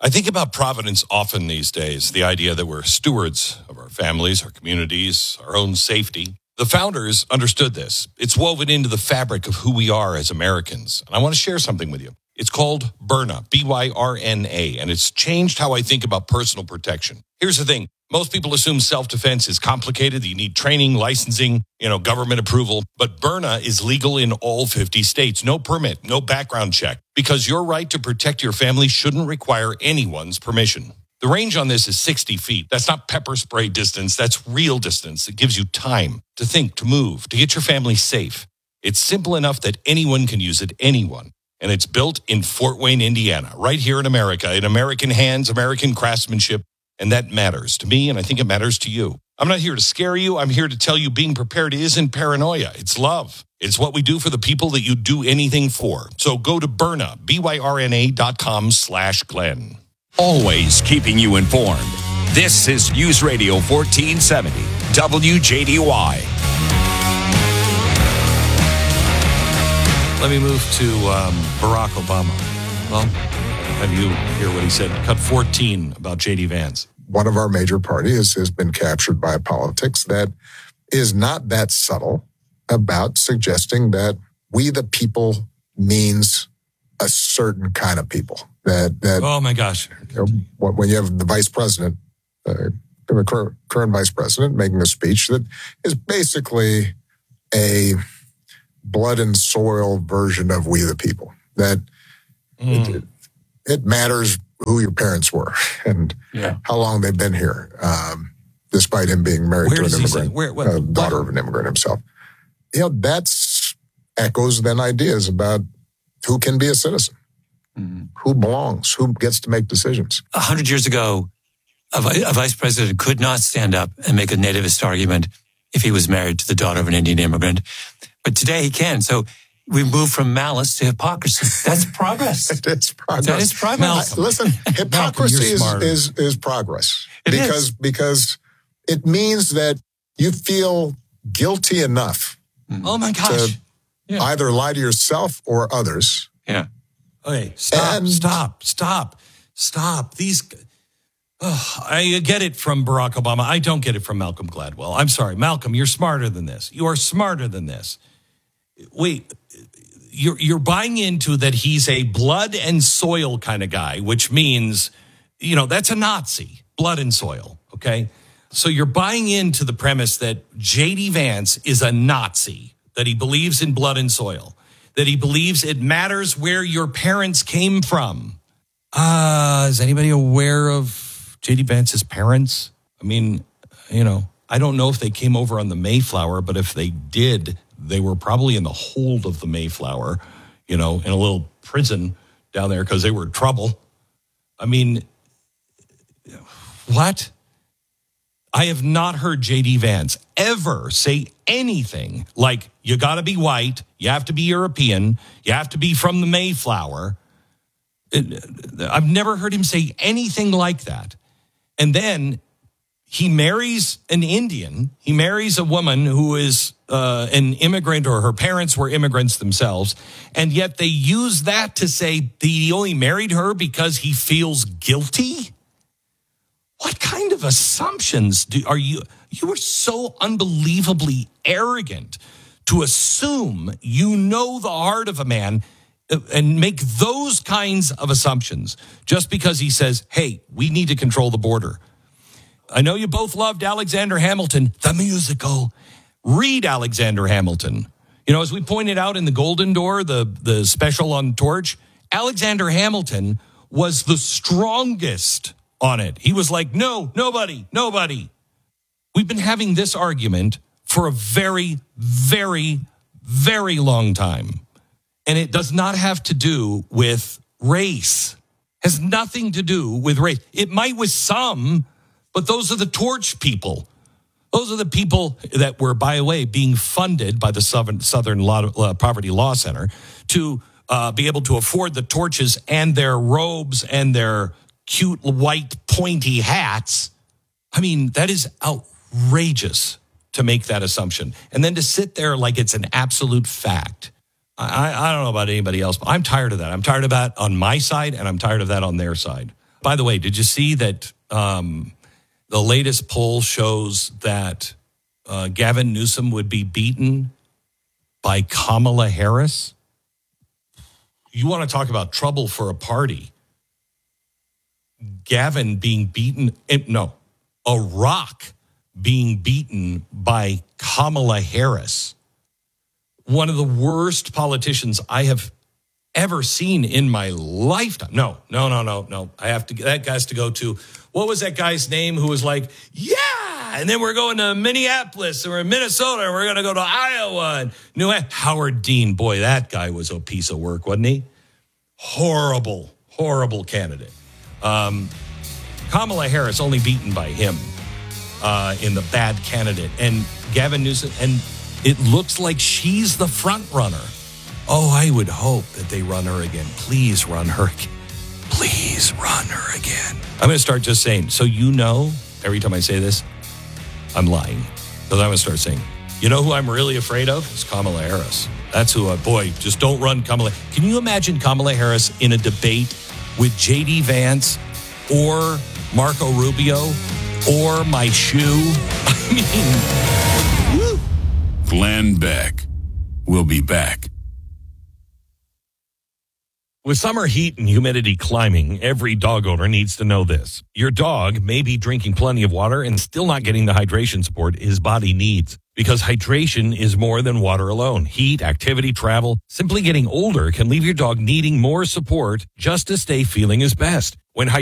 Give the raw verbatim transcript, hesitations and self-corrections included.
I think about Providence often these days, the idea that we're stewards of our families, our communities, our own safety. The founders understood this. It's woven into the fabric of who we are as Americans. And I want to share something with you. It's called Byrna, B Y R N A, and it's changed how I think about personal protection. Here's the thing. Most people assume self-defense is complicated. You need training, licensing, you know, government approval. But Byrna is legal in all fifty states. No permit, no background check. Because your right to protect your family shouldn't require anyone's permission. The range on this is sixty feet. That's not pepper spray distance. That's real distance. It gives you time to think, to move, to get your family safe. It's simple enough that anyone can use it, anyone. And it's built in Fort Wayne, Indiana, right here in America, in American hands, American craftsmanship. And that matters to me, and I think it matters to you. I'm not here to scare you. I'm here to tell you being prepared isn't paranoia. It's love. It's what we do for the people that you do anything for. So go to Byrna, B Y R N A dot com slash Glenn. Always keeping you informed. This is News Radio fourteen seventy, W J D Y. Let me move to um, Barack Obama. Well, have you hear what he said? Cut fourteen about J D Vance. One of our major parties has been captured by politics that is not that subtle about suggesting that we the people means a certain kind of people. That that oh my gosh, you know, when you have the vice president, uh, the current, current vice president making a speech that is basically a blood and soil version of we the people. That mm. it, it matters who your parents were and yeah. how long they've been here, um, despite him being married Where to an immigrant, Where, what, uh, daughter of an immigrant himself. You know, that's echoes then ideas about who can be a citizen, mm-hmm. who belongs, who gets to make decisions. A hundred years ago, a, a vice president could not stand up and make a nativist argument if he was married to the daughter of an Indian immigrant. But today he can. So we move from malice to hypocrisy. That's progress. It is progress. That is progress. Now, listen, hypocrisy Malcolm, is, is is progress. It because is. because it means that you feel guilty enough. Oh my gosh. To yeah. either lie to yourself or others. Yeah. Okay, stop, and, stop, stop, stop. These, oh, I get it from Barack Obama. I don't get it from Malcolm Gladwell. I'm sorry. Malcolm, you're smarter than this. You are smarter than this. Wait, you're, you're buying into that he's a blood and soil kind of guy, which means, you know, that's a Nazi, blood and soil, okay? So you're buying into the premise that J D Vance is a Nazi, that he believes in blood and soil, that he believes it matters where your parents came from. Uh, is anybody aware of J D Vance's parents? I mean, you know, I don't know if they came over on the Mayflower, but if they did, they were probably in the hold of the Mayflower, you know, in a little prison down there because they were in trouble. I mean, what? I have not heard J D Vance ever say anything like, you got to be white, you have to be European, you have to be from the Mayflower. It, I've never heard him say anything like that. And then he marries an Indian. He marries a woman who is uh, an immigrant, or her parents were immigrants themselves. And yet they use that to say that he only married her because he feels guilty. What kind of assumptions do, are you? You are so unbelievably arrogant to assume you know the heart of a man and make those kinds of assumptions just because he says, hey, we need to control the border. I know you both loved Alexander Hamilton, the musical. Read Alexander Hamilton. You know, as we pointed out in the Golden Door, the, the special on Torch, Alexander Hamilton was the strongest on it. He was like, no, nobody, nobody. We've been having this argument for a very, very, very long time. And it does not have to do with race. Has nothing to do with race. It might with some, but those are the Torch people. Those are the people that were, by the way, being funded by the Southern, Southern Law, uh, Poverty Law Center to uh, be able to afford the torches and their robes and their cute white pointy hats. I mean, that is outrageous to make that assumption. And then to sit there like it's an absolute fact. I, I don't know about anybody else, but I'm tired of that. I'm tired of that on my side, and I'm tired of that on their side. By the way, did you see that um, the latest poll shows that uh, Gavin Newsom would be beaten by Kamala Harris? You want to talk about trouble for a party. Gavin being beaten, no, a rock being beaten by Kamala Harris. One of the worst politicians I have ever seen in my lifetime. No, no, no, no, no. I have to, that guy's to go to, what was that guy's name who was like, yeah, and then we're going to Minneapolis, and we're in Minnesota, and we're going to go to Iowa, and New Hampshire. Howard Dean, boy, that guy was a piece of work, wasn't he? Horrible, horrible candidate. Um, Kamala Harris only beaten by him uh, in the bad candidate. And Gavin Newsom, and it looks like she's the front runner. Oh, I would hope that they run her again. Please run her again. Please run her again. I'm going to start just saying, so you know, every time I say this, I'm lying. Because I'm going to start saying, you know who I'm really afraid of? It's Kamala Harris. That's who, I, boy, just don't run Kamala. Can you imagine Kamala Harris in a debate with J D Vance or Marco Rubio or my shoe? I mean, woo. Glenn Beck will be back. With summer heat and humidity climbing, every dog owner needs to know this. Your dog may be drinking plenty of water and still not getting the hydration support his body needs. Because hydration is more than water alone. Heat, activity, travel, simply getting older can leave your dog needing more support just to stay feeling his best. When